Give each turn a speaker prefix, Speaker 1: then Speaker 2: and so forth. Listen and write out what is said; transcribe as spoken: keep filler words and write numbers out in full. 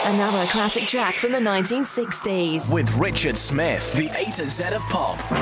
Speaker 1: Another classic track from the nineteen sixties.
Speaker 2: With Richard Smith, the A to Z of pop.